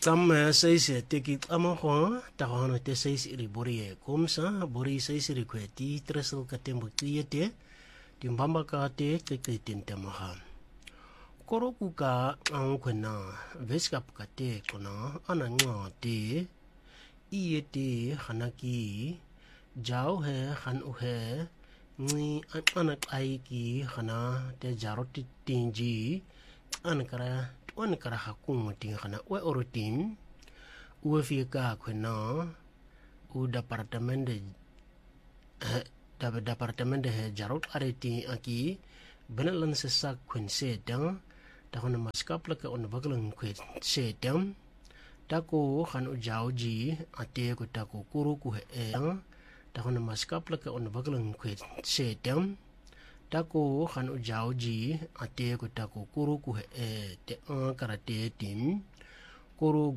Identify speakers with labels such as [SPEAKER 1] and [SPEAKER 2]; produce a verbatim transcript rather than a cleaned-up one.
[SPEAKER 1] Tama saisi teki tama hoa tahana te saisi ri bori e komsa bori saisi ri kwe ti tresel ka tembo tia te timbamba ka te te te tente maha koroku ka ang kwena veskap ka te kona ana nga te iye te hanaki jau he han u he ni ana ai ki hana te jaroti tinji ana kara One kara hakung ting kana we orotim u fika kwena u departament de da departament de jarot areti aki benelan sesak kwen se dang da hona maskapla ka on baglang kwen se dang dako han u jauji ate ko dako kuru ku he da hona maskapla ka on baglang kwen se dang Dako han u jauji ate ko dako kuru ku he te an karate tim kuru